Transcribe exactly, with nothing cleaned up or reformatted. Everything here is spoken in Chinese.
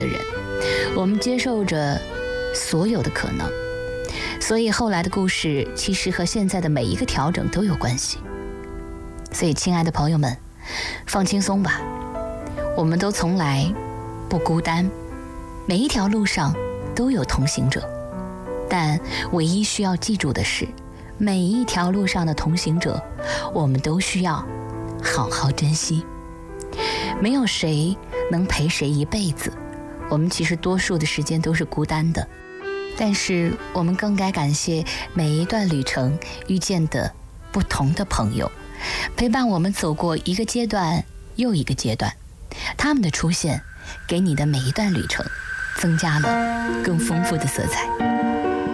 的人，我们接受着所有的可能，所以后来的故事其实和现在的每一个调整都有关系。所以亲爱的朋友们，放轻松吧，我们都从来不孤单，每一条路上都有同行者，但唯一需要记住的是，每一条路上的同行者，我们都需要好好珍惜。没有谁能陪谁一辈子，我们其实多数的时间都是孤单的，但是我们更该感谢每一段旅程遇见的不同的朋友，陪伴我们走过一个阶段又一个阶段，他们的出现给你的每一段旅程增加了更丰富的色彩。